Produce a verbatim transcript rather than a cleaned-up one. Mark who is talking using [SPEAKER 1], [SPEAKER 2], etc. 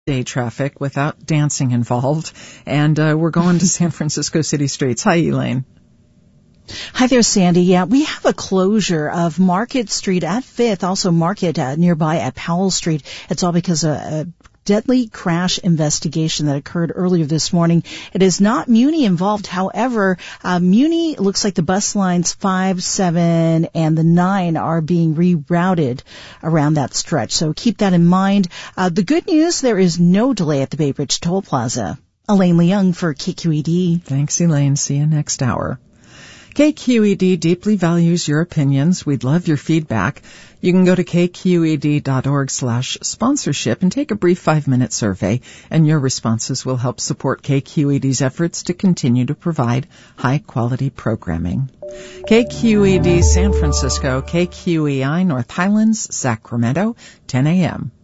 [SPEAKER 1] day traffic without dancing involved. And uh, we're going to San Francisco city streets. Hi, Elaine.
[SPEAKER 2] Hi there, Sandy. Yeah, we have a closure of Market Street at Fifth, also Market uh, nearby at Powell Street. It's all because of a deadly crash investigation that occurred earlier this morning. It is not Muni involved. However, uh, Muni looks like the bus lines five, seven, and the nine are being rerouted around that stretch. So keep that in mind. Uh, the good news, there is no delay at the Bay Bridge Toll Plaza. Elaine Leung for K Q E D.
[SPEAKER 1] Thanks, Elaine. See you next hour. K Q E D deeply values your opinions. We'd love your feedback. You can go to k q e d dot org slash sponsorship and take a brief five-minute survey, and your responses will help support K Q E D's efforts to continue to provide high-quality programming. K Q E D San Francisco, K Q E I North Highlands, Sacramento, ten a.m.